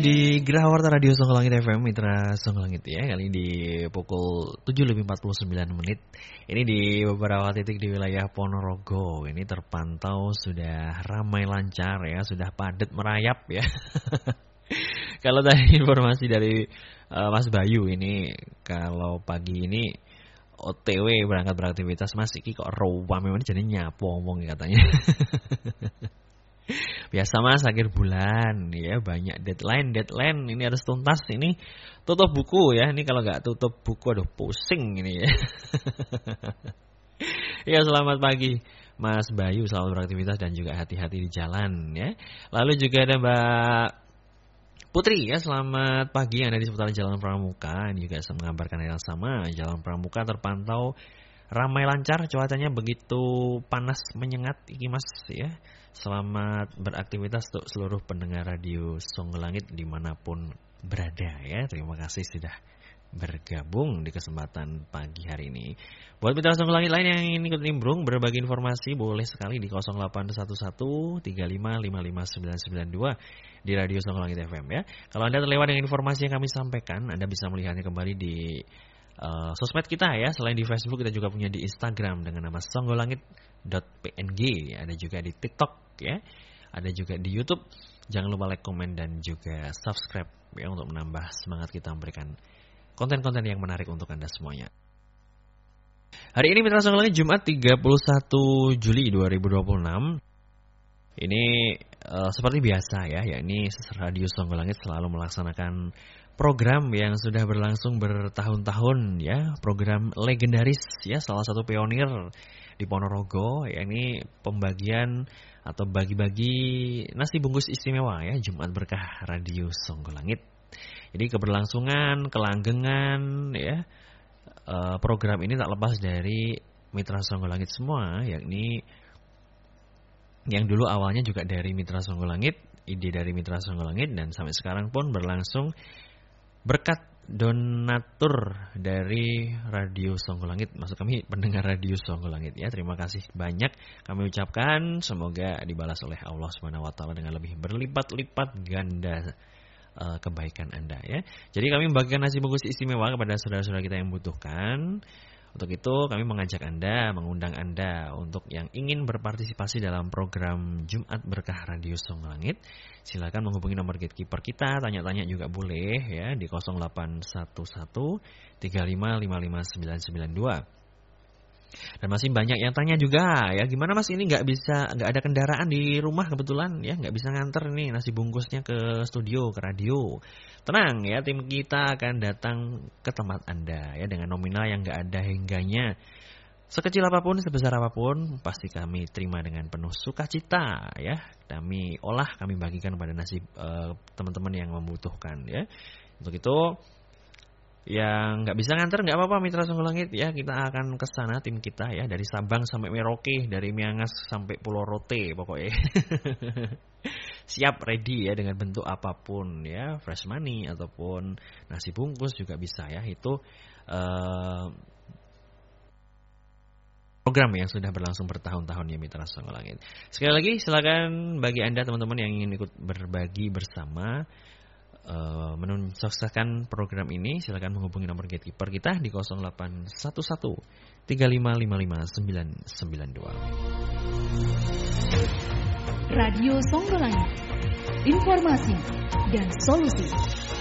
Di Geraha Warta Radio Songgolangit FM, Mitra Songgolangit ya. Kali di pukul 7:49. Ini di beberapa titik di wilayah Ponorogo. Ini terpantau sudah ramai lancar ya, sudah padat merayap ya. Kalau tadi informasi dari Mas Bayu ini, kalau pagi ini OTW berangkat beraktivitas, Mas iki kok rawa memang jadi nyapu omong katanya. Biasa Mas, akhir bulan ya, banyak deadline ini harus tuntas, ini tutup buku ya. Ini kalau nggak tutup buku aduh pusing ini ya. Ya, selamat pagi Mas Bayu, selamat beraktivitas dan juga hati-hati di jalan ya. Lalu juga ada Mbak Putri ya, selamat pagi, Anda di seputaran Jalan Pramuka. Ini juga mengabarkan hal yang sama, Jalan Pramuka terpantau ramai lancar, cuacanya begitu panas menyengat iki Mas ya. Selamat beraktivitas untuk seluruh pendengar radio Songgolangit dimanapun berada ya. Terima kasih sudah bergabung di kesempatan pagi hari ini. Buat mitra Songgolangit lain yang ingin ikut nimbrung berbagi informasi, boleh sekali di 081135559992 di radio Songgolangit FM ya. Kalau Anda terlewat dengan informasi yang kami sampaikan, Anda bisa melihatnya kembali di sosmed kita ya. Selain di Facebook, kita juga punya di Instagram dengan nama songgolangit.png. Ada juga di TikTok ya. Ada juga di YouTube. Jangan lupa like, komen dan juga subscribe ya, untuk menambah semangat kita memberikan konten-konten yang menarik untuk Anda semuanya. Hari ini Mitra Songgolangit Jumat 31 Juli 2026. Ini seperti biasa ya, yakni Radio Songgolangit selalu melaksanakan program yang sudah berlangsung bertahun-tahun ya, program legendaris ya, salah satu pionir di Ponorogo, yakni pembagian atau bagi-bagi nasi bungkus istimewa ya, Jumat Berkah Radio Songgolangit. Jadi keberlangsungan, kelanggengan ya, program ini tak lepas dari Mitra Songgolangit semua, yakni yang dulu awalnya juga dari Mitra Songgolangit, ide dari Mitra Songgolangit, dan sampai sekarang pun berlangsung berkat donatur dari Radio Songgolangit, maksud kami pendengar Radio Songgolangit ya. Terima kasih banyak kami ucapkan, semoga dibalas oleh Allah SWT dengan lebih berlipat-lipat ganda kebaikan Anda ya. Jadi kami membagikan nasi bungkus istimewa kepada saudara-saudara kita yang membutuhkan. Untuk itu kami mengajak Anda, mengundang Anda untuk yang ingin berpartisipasi dalam program Jumat Berkah Radio Songgolangit. Silakan menghubungi nomor gatekeeper kita, tanya-tanya juga boleh ya di 081135559992. Dan masih banyak yang tanya juga ya, gimana Mas ini nggak ada kendaraan di rumah kebetulan ya, nggak bisa nganter nih nasi bungkusnya ke studio, ke radio. Tenang ya, tim kita akan datang ke tempat Anda ya dengan nominal yang nggak ada hingganya. Sekecil apapun, sebesar apapun, pasti kami terima dengan penuh sukacita ya. Kami olah, kami bagikan pada nasib teman-teman yang membutuhkan ya. Untuk itu, yang nggak bisa nganter nggak apa-apa Mitra Songgolangit ya, kita akan ke sana tim kita ya, dari Sabang sampai Merauke, dari Miangas sampai Pulau Rote pokoknya. Siap ready ya dengan bentuk apapun ya, fresh money ataupun nasi bungkus juga bisa ya. Itu program yang sudah berlangsung bertahun-tahun ya Mitra Songgolangit. Sekali lagi silakan bagi Anda teman-teman yang ingin ikut berbagi bersama menukseskan program ini, silakan menghubungi nomor gatekeeper kita di 081135559992. Radio Songgolangit, informasi dan solusi.